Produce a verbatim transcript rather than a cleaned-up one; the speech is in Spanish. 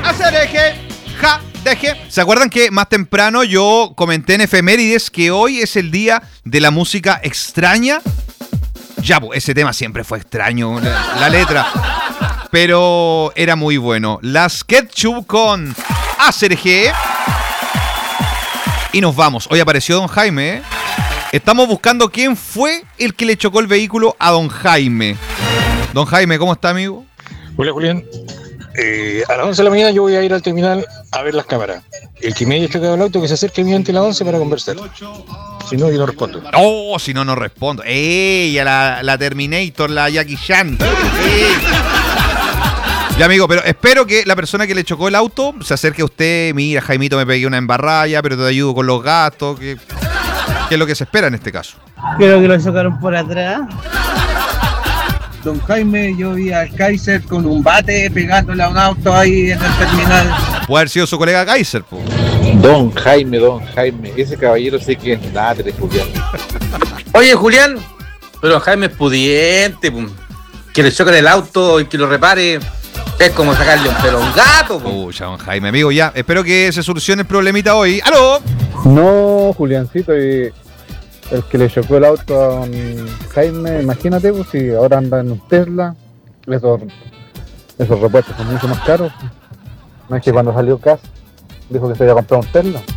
Asereje, ja, deje. ¿Se acuerdan que más temprano yo comenté en Efemérides que hoy es el día de la música extraña? Ya, pues, ese tema siempre fue extraño, la, la letra. Pero era muy bueno. Las Ketchup con Asereje. Y nos vamos. Hoy apareció Don Jaime, ¿eh? Estamos buscando quién fue el que le chocó el vehículo a Don Jaime. Don Jaime, ¿cómo está, amigo? Hola, Julián. Eh, a las once de la mañana yo voy a ir al terminal a ver las cámaras. El que me haya chocado el auto, que se acerque a mí ante las once para conversar. Si no, yo no respondo. Oh, si no, no respondo. ¡Ey! A la, la Terminator, la Jackie Chan. ¡Ey! Ya, amigo, pero espero que la persona que le chocó el auto se acerque a usted. Mira, Jaimito, me pegué una embarraya, pero te ayudo con los gastos. Que, que es lo que se espera en este caso. Creo que lo chocaron por atrás. Don Jaime, yo vi al Kaiser con un bate pegándole a un auto ahí en el terminal. Puede haber sido su colega Kaiser, po. Don Jaime, don Jaime, ese caballero sí que es ladre, Julián. Oye, Julián, pero Jaime es pudiente, pum. Que le choque el auto y que lo repare. Es como sacarle un pelo a un gato, po. Uy, don Jaime, amigo, ya. Espero que se solucione el problemita hoy. ¡Aló! No, Juliancito, y el que le chocó el auto a don Jaime, imagínate, pues si ahora anda en un Tesla, esos, esos repuestos son mucho más caros. No es que cuando salió Cas dijo que se iba a comprar un Tesla.